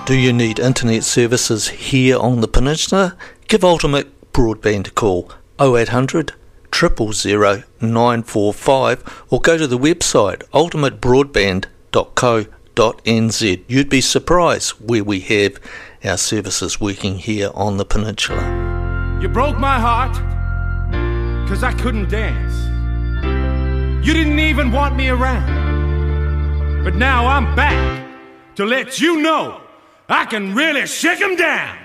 Do you need internet services here on the peninsula? Give Ultimate Broadband a call 0800 000 945 or go to the website ultimatebroadband.co.nz. You'd be surprised where we have our services working here on the peninsula. You broke my heart because I couldn't dance. You didn't even want me around. But now I'm back to let you know I can really shake 'em down.